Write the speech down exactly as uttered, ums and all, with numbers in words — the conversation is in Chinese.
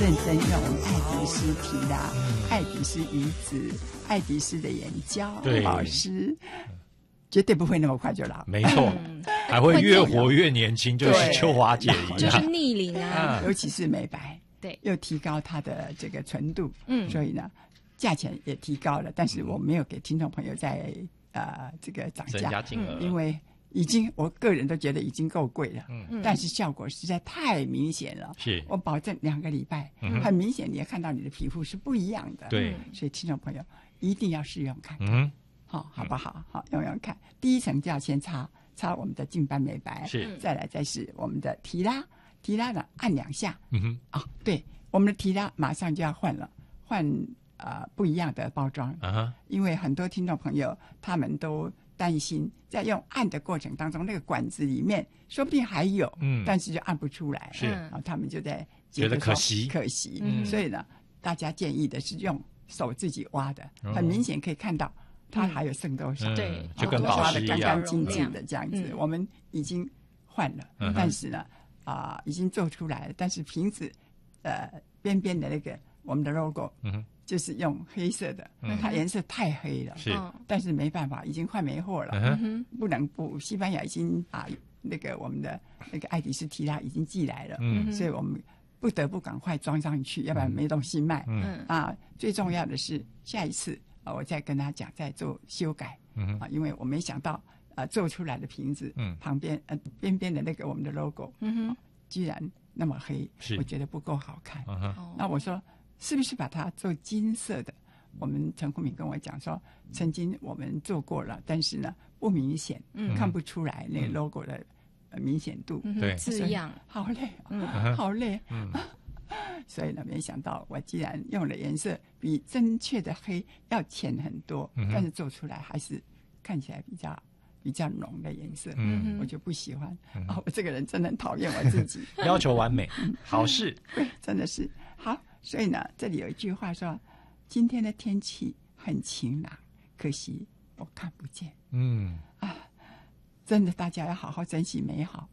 认真用我们爱迪斯提拉、爱迪斯鱼子、爱迪斯的眼胶保湿，绝对不会那么快就老。 没错，还会越活越年轻，就是秋华姐一样， 就是逆龄啊， 尤其是美白， 对， 又提高它的这个纯度， 嗯， 所以呢，价钱也提高了，但是我没有给听众朋友在呃这个涨价， 增加金额， 因为已经我个人都觉得已经够贵了， 嗯， 但是效果实在太明显了， 是我保证两个礼拜， 嗯、 很明显你也看到你的皮肤是不一样的， 对， 所以听众朋友一定要试用看看， 嗯， 好，好不好？好，用用看，第一层就要先擦擦我们的净斑美白， 是， 再来再是我们的提拉，提拉呢按两下， 嗯哼， 啊、哦，对，我们的提拉马上就要换了，换呃不一样的包装， 啊哈， 因为很多听众朋友他们都担心在用按的过程当中，那个管子里面说不定还有， 嗯， 但是就按不出来， 是， 然后他们就在觉得可惜， 可惜， 嗯， 所以呢，大家建议的是用手自己挖的， 哦、 很明显可以看到它还有剩多少， 嗯、 对， 就跟保湿一样， 干干净净的这样子。 嗯、 我们已经换了， 嗯、 但是呢，啊、呃，已经做出来了，但是瓶子呃边边的那个我们的 logo， 嗯。 就是用黑色的， 嗯、 它颜色太黑了， 是， 但是没办法，已经快没货了， 嗯、 不能不。西班牙已经啊，那个我们的那个爱迪斯提拉已经寄来了， 嗯， 所以我们不得不赶快装上去，要不然没东西卖。 嗯啊，最重要的是下一次啊，我再跟他讲，再做修改。 嗯啊，因为我没想到啊，做出来的瓶子， 嗯， 旁边呃边边的那个我们的 logo， 嗯、 啊，居然那么黑， 是我觉得不够好看。 嗯、 那我说。是不是把它做金色的？我们陈福敏跟我讲说，曾经我们做过了，但是呢不明显， 嗯、 看不出来那个 logo 的明显度， 对、 嗯、字样， 好累， 嗯、 好累， 嗯， 所以呢，没想到我既然用的颜色比真确的黑要浅很多， 嗯、 但是做出来还是看起来比较比较浓的颜色， 嗯， 我就不喜欢。 嗯、 哦，我这个人真的很讨厌我自己， 要求完美，好事， 对，真的是好。所以呢，这里有一句话说：“今天的天气很晴朗，可惜我看不见。” 嗯啊，真的，大家要好好珍惜美好。